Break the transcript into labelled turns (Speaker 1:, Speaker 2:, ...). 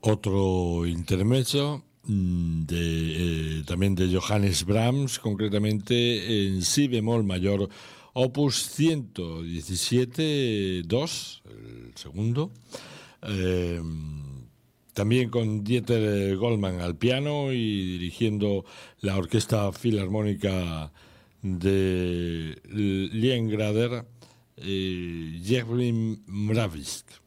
Speaker 1: Otro intermezzo también de Johannes Brahms, concretamente en si bemol mayor, opus 117-2, el segundo, también con Dieter Goldmann al piano y dirigiendo la Orquesta Filarmónica de Leningrad, Yerlim Mravsk.